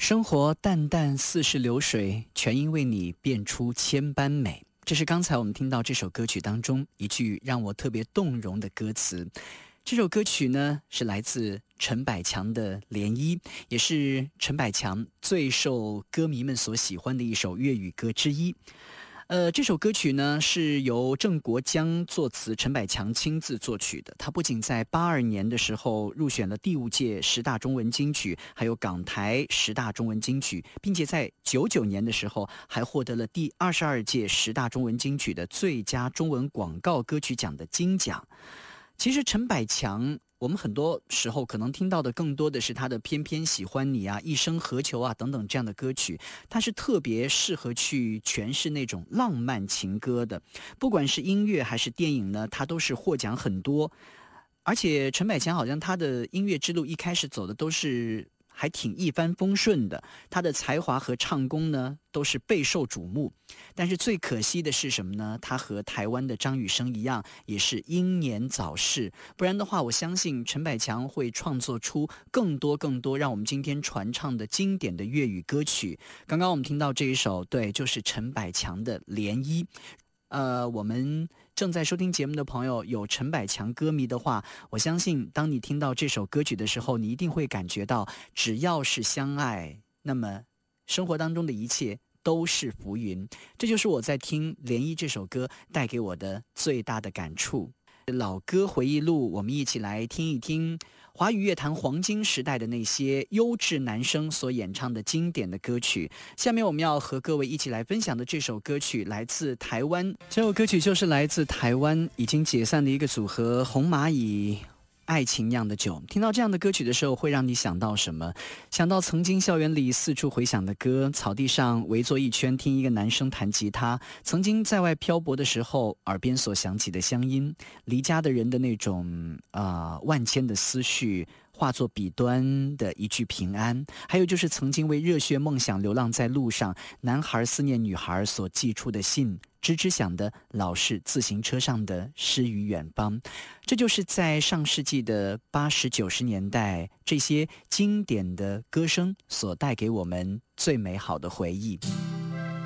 生活淡淡似是流水，全因为你变出千般美。这是刚才我们听到这首歌曲当中一句让我特别动容的歌词。这首歌曲呢，是来自陈百强的《涟漪》，也是陈百强最受歌迷们所喜欢的一首粤语歌之一。这首歌曲呢是由郑国江作词，陈百强亲自作曲的。他不仅在82年的时候入选了第5届10大中文金曲，还有港台10大中文金曲，并且在99年的时候还获得了第22届10大中文金曲的最佳中文广告歌曲奖的金奖。其实陈百强，我们很多时候可能听到的更多的是他的偏偏喜欢你啊、一生何求啊等等这样的歌曲，他是特别适合去诠释那种浪漫情歌的。不管是音乐还是电影呢，他都是获奖很多。而且陈百强好像他的音乐之路一开始走的都是还挺一帆风顺的，他的才华和唱功呢都是备受瞩目。但是最可惜的是什么呢？他和台湾的张雨生一样，也是英年早逝。不然的话，我相信陈百强会创作出更多让我们今天传唱的经典的粤语歌曲。刚刚我们听到这一首，对，就是陈百强的《涟漪》。我们正在收听节目的朋友有陈百强歌迷的话，我相信当你听到这首歌曲的时候，你一定会感觉到，只要是相爱，那么生活当中的一切都是浮云。这就是我在听《涟漪》这首歌带给我的最大的感触。老歌回忆录，我们一起来听一听华语乐坛黄金时代的那些优质男声所演唱的经典的歌曲。下面我们要和各位一起来分享的这首歌曲来自台湾，这首歌曲就是来自台湾已经解散的一个组合红蚂蚁爱情酿的酒。听到这样的歌曲的时候，会让你想到什么？想到曾经校园里四处回响的歌，草地上围坐一圈听一个男生弹吉他，曾经在外漂泊的时候耳边所响起的乡音，离家的人的那种万千的思绪化作笔端的一句平安，还有就是曾经为热血梦想流浪在路上，男孩思念女孩所寄出的信，吱吱响的老式自行车上的诗与远方。这就是在上世纪的80、90年代，这些经典的歌声所带给我们最美好的回忆。